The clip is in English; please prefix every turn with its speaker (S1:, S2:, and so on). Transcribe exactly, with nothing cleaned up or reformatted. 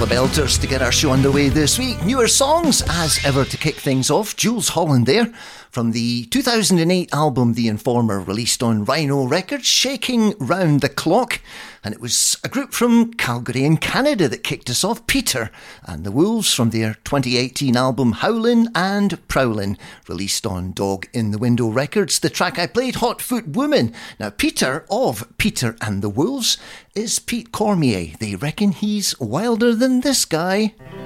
S1: of belters to get our show underway this week. Newer songs, as ever, to kick things off. Jools Holland there, from the two thousand eight album The Informer, released on Rhino Records, Shaking Round the Clock. And it was a group from Calgary in Canada that kicked us off, Peter and the Wolves, from their twenty eighteen album Howlin' and Prowlin', released on Dog in the Window Records. The track I played, Hot Foot Woman. Now, Peter of Peter and the Wolves is Pete Cormier. They reckon he's wilder than this guy.